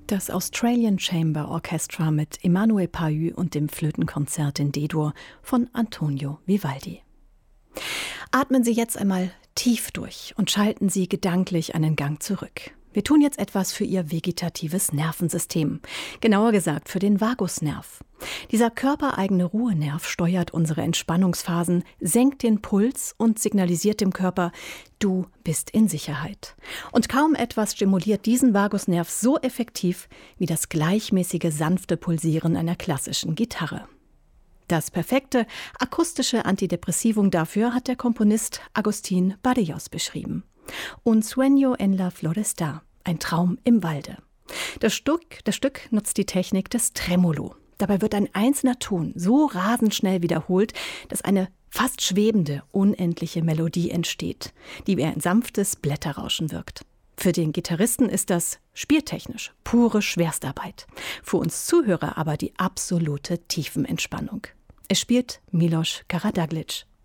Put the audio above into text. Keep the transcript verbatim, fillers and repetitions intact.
Das Australian Chamber Orchestra mit Emmanuel Pahud und dem Flötenkonzert in D-Dur von Antonio Vivaldi. Atmen Sie jetzt einmal tief durch und schalten Sie gedanklich einen Gang zurück. Wir tun jetzt etwas für Ihr vegetatives Nervensystem, genauer gesagt für den Vagusnerv. Dieser körpereigene Ruhenerv steuert unsere Entspannungsphasen, senkt den Puls und signalisiert dem Körper, du bist in Sicherheit. Und kaum etwas stimuliert diesen Vagusnerv so effektiv wie das gleichmäßige, sanfte Pulsieren einer klassischen Gitarre. Das perfekte akustische Antidepressivum dafür hat der Komponist Agustín Barrios beschrieben. Un sueño en la floresta, ein Traum im Walde. Das Stück, das Stück nutzt die Technik des Tremolo. Dabei wird ein einzelner Ton so rasend schnell wiederholt, dass eine fast schwebende, unendliche Melodie entsteht, die wie ein sanftes Blätterrauschen wirkt. Für den Gitarristen ist das spieltechnisch pure Schwerstarbeit, für uns Zuhörer aber die absolute Tiefenentspannung. Es spielt Milos Karadaglic.